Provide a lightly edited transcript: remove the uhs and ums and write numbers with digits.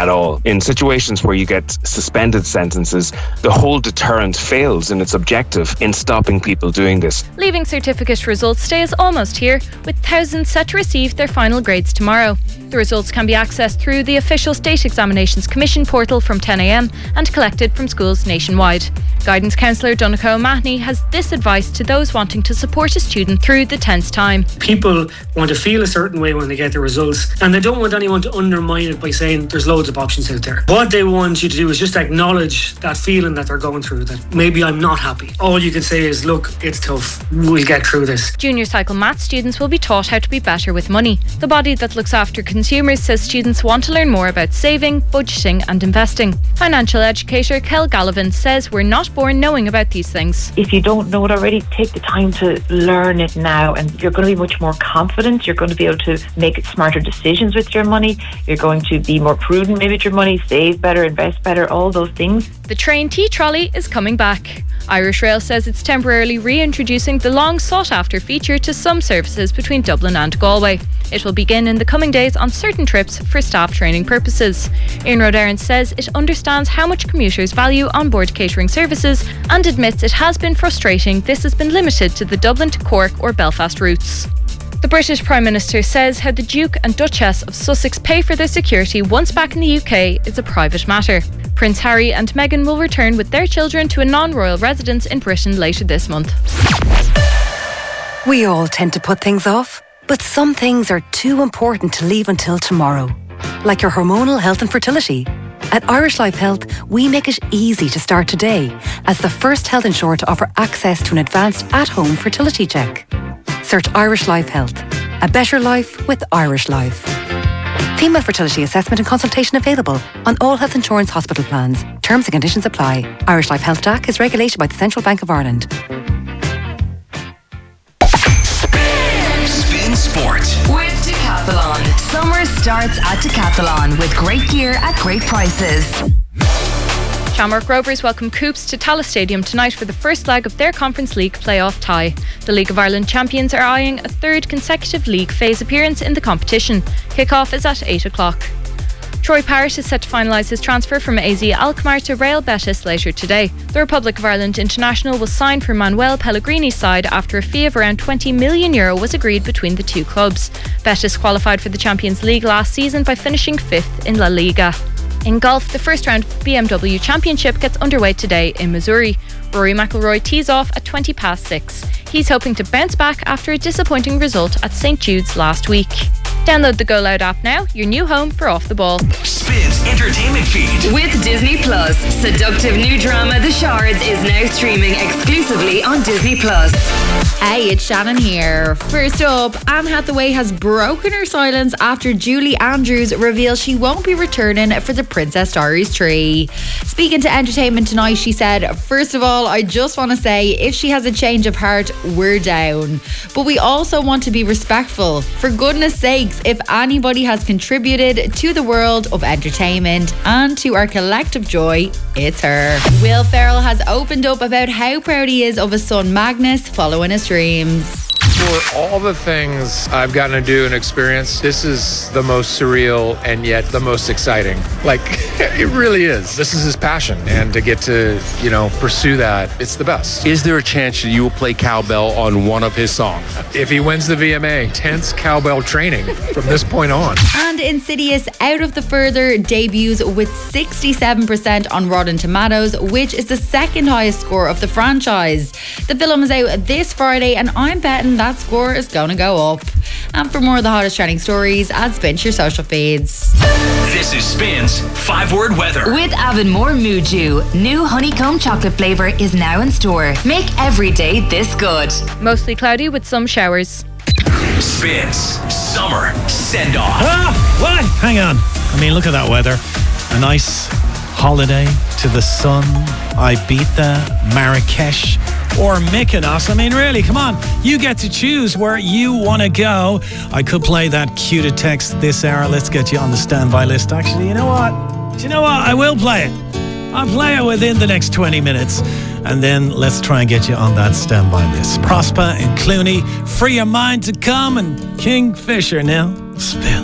at all. In situations where you get suspended sentences, the whole deterrent fails in its objective in stopping people doing this. Leaving certificate results day is almost here, with thousands set to receive their final grades tomorrow. The results can be accessed through the official State Examinations Commission portal from 10 a.m. and collected from schools nationwide. Guidance Counsellor Donncha O'Mahony has this advice to those wanting to support a student through the tense time. People want to feel a certain way when they get the results, and they don't want anyone to undermine it by saying there's loads of options out there. What they want you to do is just acknowledge that feeling that they're going through, that maybe I'm not happy. All you can say is, look, it's tough, we'll get through this. Junior cycle maths students will be taught how to be better with money. The body that looks after consumers says students want to learn more about saving, budgeting and investing. Financial educator Kel Gallivan says we're not born knowing about these things. If you don't know it already, take the time to learn it now, and you're going to be much more confident. You're going to be able to make smarter decisions with your money. You're going to be more prudent maybe with your money, save better, invest better, all those things. The train T-trolley is coming back. Irish Rail says it's temporarily reintroducing the long sought after feature to some services between Dublin and Galway. It will begin in the coming days on certain trips for staff training purposes. Iarnród Éireann says it understands how much commuters value onboard catering services and admits it has been frustrating this has been limited to the Dublin to Cork or Belfast routes. The British Prime Minister says how the Duke and Duchess of Sussex pay for their security once back in the UK is a private matter. Prince Harry and Meghan will return with their children to a non-royal residence in Britain later this month. We all tend to put things off, but some things are too important to leave until tomorrow. Like your hormonal health and fertility. At Irish Life Health, we make it easy to start today as the first health insurer to offer access to an advanced at-home fertility check. Search Irish Life Health. A better life with Irish Life. Female fertility assessment and consultation available on all health insurance hospital plans. Terms and conditions apply. Irish Life Health DAC is regulated by the Central Bank of Ireland. Spin Sport with Decathlon. Summer starts at Decathlon with great gear at great prices. Shamrock Rovers welcome Coops to Tallaght Stadium tonight for the first leg of their Conference League playoff tie. The League of Ireland champions are eyeing a third consecutive league phase appearance in the competition. Kick-off is at 8 o'clock. Troy Parrott is set to finalise his transfer from AZ Alkmaar to Real Betis later today. The Republic of Ireland international was signed for Manuel Pellegrini's side after a fee of around €20 million was agreed between the two clubs. Betis qualified for the Champions League last season by finishing 5th in La Liga. In golf, the first round of the BMW Championship gets underway today in Missouri. Rory McIlroy tees off at 20 past 6. He's hoping to bounce back after a disappointing result at St Jude's last week. Download the Go Loud app now, your new home for Off the Ball. Spins entertainment feed. With Disney Plus, seductive new drama The Shards is now streaming exclusively on Disney Plus. Hey, it's Shannon here. First up, Anne Hathaway has broken her silence after Julie Andrews reveals she won't be returning for the Princess Diaries 3. Speaking to Entertainment Tonight, she said, "First of all, I just want to say if she has a change of heart, we're down. But we also want to be respectful. For goodness sakes, if anybody has contributed to the world of entertainment and to our collective joy, it's her." Will Ferrell has opened up about how proud he is of his son Magnus following his dreams. For all the things I've gotten to do and experience, this is the most surreal and yet the most exciting. Like, it really is. This is his passion, and to get to, pursue that, it's the best. Is there a chance that you will play cowbell on one of his songs? If he wins the VMA, tense cowbell training from this point on. And Insidious Out of the Further debuts with 67% on Rotten Tomatoes, which is the second highest score of the franchise. The film is out this Friday, and I'm betting that score is going to go up. And for more of the hottest trending stories, add Spin to your social feeds. This is Spin's 5-word weather. With Avonmore Muju, new honeycomb chocolate flavour is now in store. Make every day this good. Mostly cloudy with some showers. Spin's summer send-off. What? Hang on. Look at that weather. A nice holiday to the sun, Ibiza, Marrakesh, or Mykonos. Really, come on. You get to choose where you want to go. I could play that cue to text this hour. Let's get you on the standby list. Actually, you know what? I will play it. I'll play it within the next 20 minutes. And then let's try and get you on that standby list. Prosper and Clooney, Free Your Mind to Come, and Kingfisher now. Spin.